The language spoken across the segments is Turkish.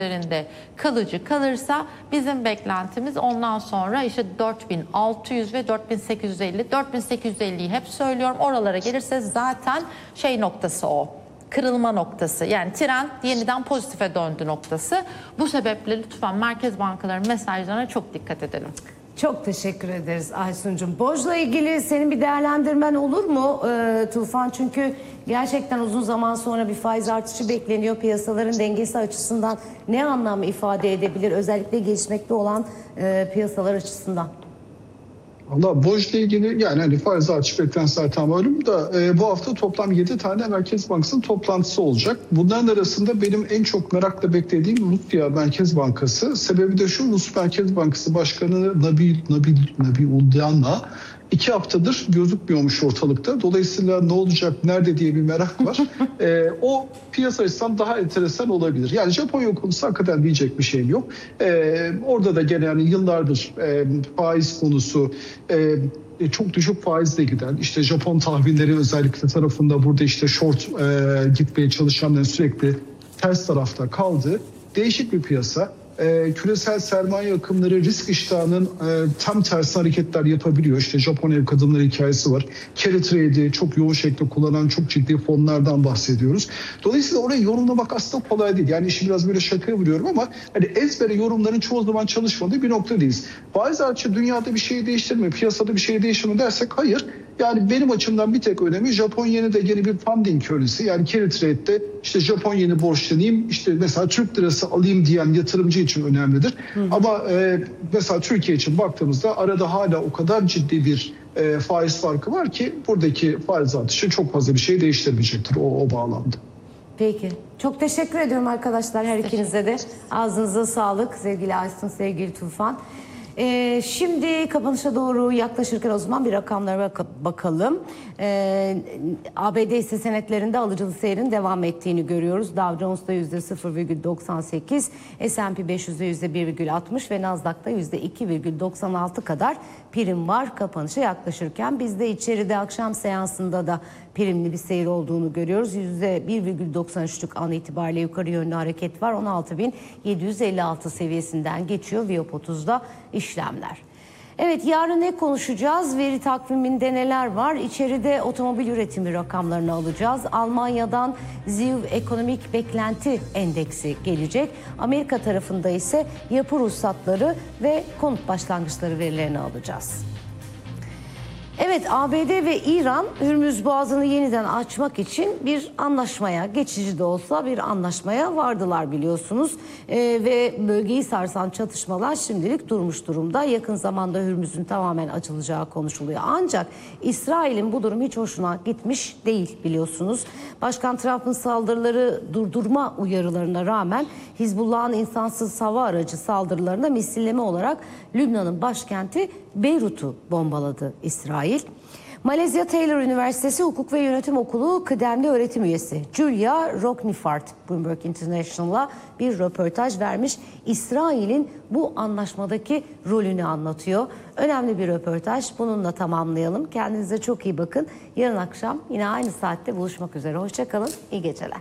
üzerinde kalıcı kalırsa bizim beklentimiz ondan sonra işte 4600 ve 4850. 4850'yi hep söylüyorum. Oralara gelirse zaten şey noktası o. Kırılma noktası, yani trend yeniden pozitife döndü noktası. Bu sebeple lütfen merkez bankaların mesajlarına çok dikkat edelim. Çok teşekkür ederiz Aysun'cum. Borçla ilgili senin bir değerlendirmen olur mu Tufan? Çünkü gerçekten uzun zaman sonra bir faiz artışı bekleniyor. Piyasaların dengesi açısından ne anlam ifade edebilir? Özellikle gelişmekte olan piyasalar açısından. Valla borçla ilgili yani hani faiz artışı beklentisi zaten malum da bu hafta toplam 7 tane Merkez Bankası'nın toplantısı olacak. Bunların arasında benim en çok merakla beklediğim Rusya Merkez Bankası. Sebebi de şu: Rus Merkez Bankası Başkanı Nabi Ulyan'la 2 haftadır gözükmüyormuş ortalıkta. Dolayısıyla ne olacak, nerede diye bir merak var. O piyasa açısından daha enteresan olabilir. Yani Japonya konusu hakikaten diyecek bir şeyim yok. Orada da gene yani yıllardır faiz konusu çok düşük faizle giden, işte Japon tahvilleri özellikle tarafında burada işte short gitmeye çalışanların sürekli ters tarafta kaldı. Değişik bir piyasa. Küresel sermaye akımları risk iştahının tam tersi hareketler yapabiliyor. İşte Japon ev kadınları hikayesi var. Carry trade'i çok yoğun şekilde kullanan çok ciddi fonlardan bahsediyoruz. Dolayısıyla orayı yorumlamak aslında kolay değil. Yani işi biraz böyle şakaya vuruyorum ama hani ezbere yorumların çoğu zaman çalışmadığı bir noktadayız. Faiz artışı dünyada bir şey değiştirmiyor, piyasada bir şey değiştirmiyor dersek hayır. Yani benim açımdan bir tek önemi Japon yeni de yeni bir funding currency. Yani carry trade'de işte Japon yeni borçlanayım, işte mesela Türk lirası alayım diyen yatırımcı için önemlidir. Ama mesela Türkiye için baktığımızda arada hala o kadar ciddi bir faiz farkı var ki buradaki faiz artışı çok fazla bir şey değiştirmeyecektir o bağlamda. Peki. Çok teşekkür ediyorum arkadaşlar her ikinize de. Ağzınıza sağlık sevgili Aysun, sevgili Tufan. Şimdi kapanışa doğru yaklaşırken o zaman bir rakamlara bakalım. ABD hisse senetlerinde alıcılı seyrin devam ettiğini görüyoruz. Dow Jones'ta %0,98, S&P 500'de %1,60 ve Nasdaq'ta %2,96 kadar prim var kapanışa yaklaşırken. Biz de içeride akşam seansında da primli bir seyir olduğunu görüyoruz. %1,93'lük an itibariyle yukarı yönlü hareket var. 16.756 seviyesinden geçiyor Viyop 30'da işlemler. Evet, yarın ne konuşacağız? Veri takviminde neler var? İçeride otomobil üretimi rakamlarını alacağız. Almanya'dan ZİV Ekonomik Beklenti Endeksi gelecek. Amerika tarafında ise yapı ruhsatları ve konut başlangıçları verilerini alacağız. Evet, ABD ve İran Hürmüz Boğazı'nı yeniden açmak için bir anlaşmaya, geçici de olsa bir anlaşmaya vardılar biliyorsunuz. Ve bölgeyi sarsan çatışmalar şimdilik durmuş durumda. Yakın zamanda Hürmüz'ün tamamen açılacağı konuşuluyor. Ancak İsrail'in bu durum hiç hoşuna gitmiş değil biliyorsunuz. Başkan Trump'ın saldırıları durdurma uyarılarına rağmen Hizbullah'ın insansız hava aracı saldırılarına misilleme olarak Lübnan'ın başkenti Beyrut'u bombaladı İsrail. Malezya Taylor Üniversitesi Hukuk ve Yönetim Okulu kıdemli öğretim üyesi Julia Rocknifart Bloomberg International'a bir röportaj vermiş. İsrail'in bu anlaşmadaki rolünü anlatıyor. Önemli bir röportaj. Bununla tamamlayalım. Kendinize çok iyi bakın. Yarın akşam yine aynı saatte buluşmak üzere. Hoşça kalın. İyi geceler.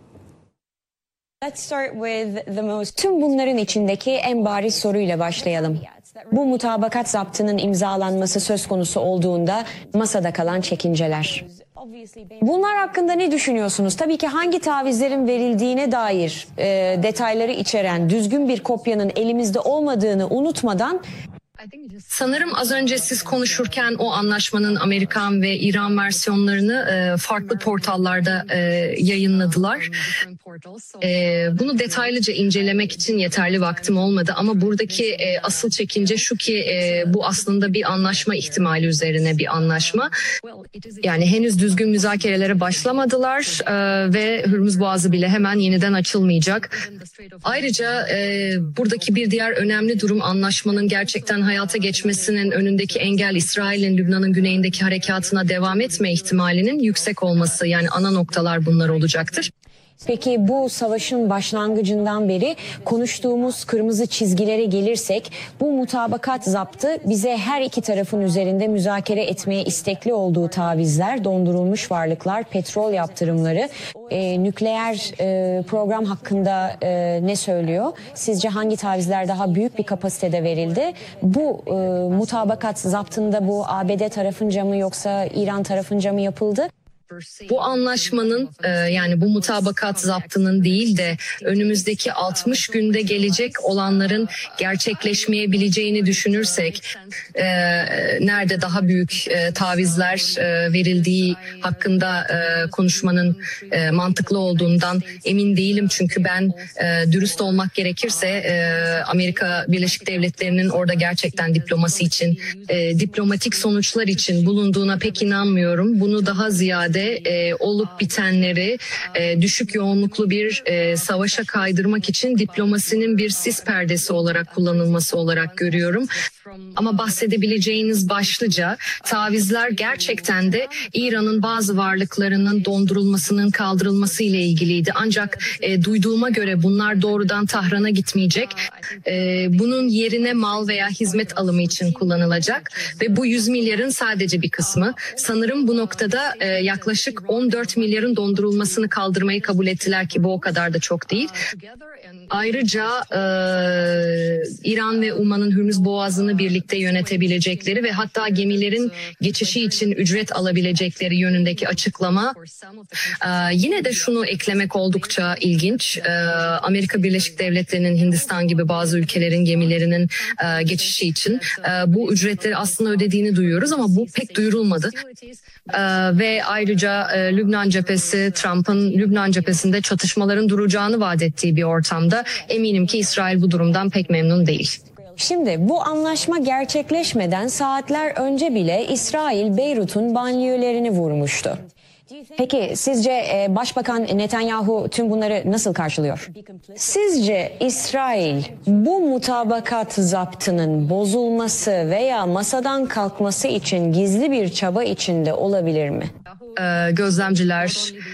Tüm bunların içindeki en bariz soruyla başlayalım. Bu mutabakat zaptının imzalanması söz konusu olduğunda masada kalan çekinceler. Bunlar hakkında ne düşünüyorsunuz? Tabii ki hangi tavizlerin verildiğine dair detayları içeren düzgün bir kopyanın elimizde olmadığını unutmadan... Sanırım az önce siz konuşurken o anlaşmanın Amerikan ve İran versiyonlarını farklı portallarda yayınladılar. Bunu detaylıca incelemek için yeterli vaktim olmadı ama buradaki asıl çekince şu ki bu aslında bir anlaşma ihtimali üzerine bir anlaşma. Yani henüz düzgün müzakerelere başlamadılar ve Hürmüz Boğazı bile hemen yeniden açılmayacak. Ayrıca buradaki bir diğer önemli durum anlaşmanın gerçekten hayata geçmesinin önündeki engel İsrail'in Lübnan'ın güneyindeki harekatına devam etme ihtimalinin yüksek olması. Yani ana noktalar bunlar olacaktır. Peki bu savaşın başlangıcından beri konuştuğumuz kırmızı çizgilere gelirsek, bu mutabakat zaptı bize her iki tarafın üzerinde müzakere etmeye istekli olduğu tavizler, dondurulmuş varlıklar, petrol yaptırımları, nükleer program hakkında ne söylüyor? Sizce hangi tavizler daha büyük bir kapasitede verildi? Bu mutabakat zaptında bu ABD tarafınca mı yoksa İran tarafınca mı yapıldı? Bu anlaşmanın yani bu mutabakat zaptının değil de önümüzdeki 60 günde gelecek olanların gerçekleşmeyebileceğini düşünürsek nerede daha büyük tavizler verildiği hakkında konuşmanın mantıklı olduğundan emin değilim. Çünkü ben dürüst olmak gerekirse Amerika Birleşik Devletleri'nin orada gerçekten diplomasi için, diplomatik sonuçlar için bulunduğuna pek inanmıyorum. Bunu daha ziyade olup bitenleri düşük yoğunluklu bir savaşa kaydırmak için diplomasinin bir sis perdesi olarak kullanılması olarak görüyorum. Ama bahsedebileceğiniz başlıca tavizler gerçekten de İran'ın bazı varlıklarının dondurulmasının kaldırılması ile ilgiliydi. Ancak duyduğuma göre bunlar doğrudan Tahran'a gitmeyecek. Bunun yerine mal veya hizmet alımı için kullanılacak ve bu 100 milyarın sadece bir kısmı. Sanırım bu noktada yaklaşık 14 milyarın dondurulmasını kaldırmayı kabul ettiler ki bu o kadar da çok değil. Ayrıca İran ve Uman'ın Hürmüz Boğazı'nı birlikte yönetebilecekleri ve hatta gemilerin geçişi için ücret alabilecekleri yönündeki açıklama. Yine de şunu eklemek oldukça ilginç. Amerika Birleşik Devletleri'nin Hindistan gibi bazı ülkelerin gemilerinin geçişi için bu ücretleri aslında ödediğini duyuyoruz ama bu pek duyurulmadı. Ve ayrıca Lübnan cephesi, Trump'ın Lübnan cephesinde çatışmaların duracağını vaat ettiği bir ortamda eminim ki İsrail bu durumdan pek memnun değil. Şimdi bu anlaşma gerçekleşmeden saatler önce bile İsrail Beyrut'un banliyölerini vurmuştu. Peki sizce Başbakan Netanyahu tüm bunları nasıl karşılıyor? Sizce İsrail bu mutabakat zaptının bozulması veya masadan kalkması için gizli bir çaba içinde olabilir mi? Gözlemciler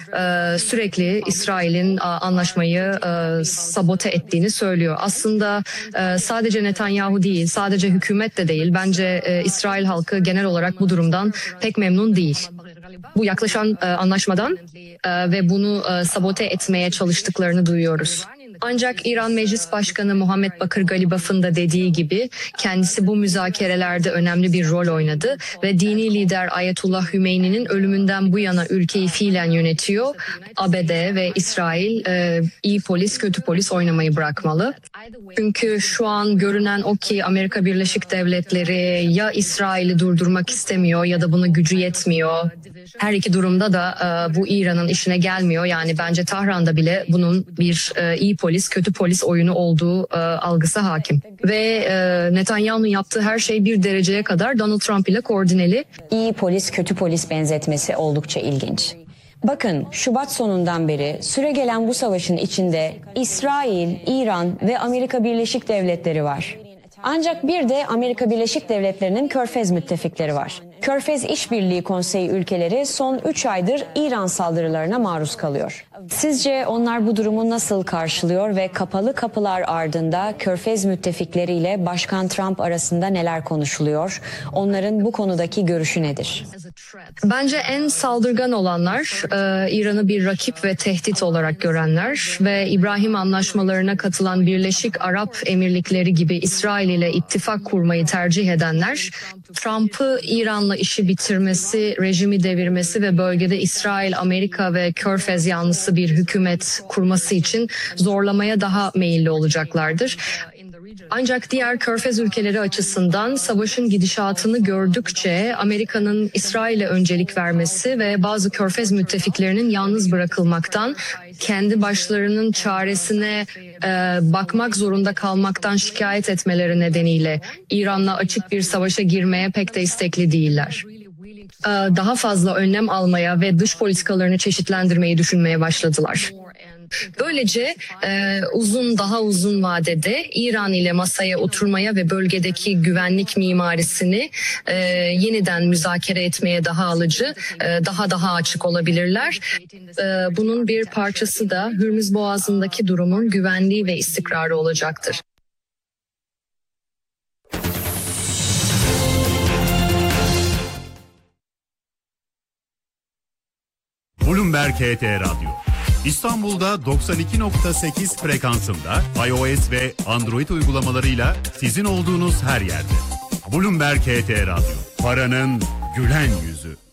sürekli İsrail'in anlaşmayı sabote ettiğini söylüyor. Aslında sadece Netanyahu değil, sadece hükümet de değil. Bence İsrail halkı genel olarak bu durumdan pek memnun değil. Bu yaklaşan anlaşmadan ve bunu sabote etmeye çalıştıklarını duyuyoruz. Ancak İran Meclis Başkanı Muhammed Bakır Galibaf'ın da dediği gibi kendisi bu müzakerelerde önemli bir rol oynadı ve dini lider Ayetullah Hümeyni'nin ölümünden bu yana ülkeyi fiilen yönetiyor. ABD ve İsrail iyi polis kötü polis oynamayı bırakmalı. Çünkü şu an görünen o ki Amerika Birleşik Devletleri ya İsrail'i durdurmak istemiyor ya da buna gücü yetmiyor. Her iki durumda da bu İran'ın işine gelmiyor. Yani bence Tahran'da bile bunun bir iyi polis, kötü polis oyunu olduğu algısı hakim. Ve Netanyahu'nun yaptığı her şey bir dereceye kadar Donald Trump ile koordineli. İyi polis, kötü polis benzetmesi oldukça ilginç. Bakın Şubat sonundan beri süregelen bu savaşın içinde İsrail, İran ve Amerika Birleşik Devletleri var. Ancak bir de Amerika Birleşik Devletleri'nin Körfez müttefikleri var. Körfez İşbirliği Konseyi ülkeleri son 3 aydır İran saldırılarına maruz kalıyor. Sizce onlar bu durumu nasıl karşılıyor ve kapalı kapılar ardında Körfez müttefikleriyle Başkan Trump arasında neler konuşuluyor? Onların bu konudaki görüşü nedir? Bence en saldırgan olanlar İran'ı bir rakip ve tehdit olarak görenler ve İbrahim anlaşmalarına katılan Birleşik Arap Emirlikleri gibi İsrail ile ittifak kurmayı tercih edenler, Trump'ı İran'la işi bitirmesi, rejimi devirmesi ve bölgede İsrail, Amerika ve Körfez yanlısı bir hükümet kurması için zorlamaya daha meyilli olacaklardır. Ancak diğer Körfez ülkeleri açısından savaşın gidişatını gördükçe Amerika'nın İsrail'e öncelik vermesi ve bazı Körfez müttefiklerinin yalnız bırakılmaktan, kendi başlarının çaresine bakmak zorunda kalmaktan şikayet etmeleri nedeniyle İran'la açık bir savaşa girmeye pek de istekli değiller. Daha fazla önlem almaya ve dış politikalarını çeşitlendirmeyi düşünmeye başladılar. Böylece daha uzun vadede İran ile masaya oturmaya ve bölgedeki güvenlik mimarisini yeniden müzakere etmeye daha alıcı, daha açık olabilirler. Bunun bir parçası da Hürmüz Boğazı'ndaki durumun güvenliği ve istikrarı olacaktır. Bloomberg HT Radyo. İstanbul'da 92.8 frekansında iOS ve Android uygulamalarıyla sizin olduğunuz her yerde. Bloomberg HT Radyo. Paranın gülen yüzü.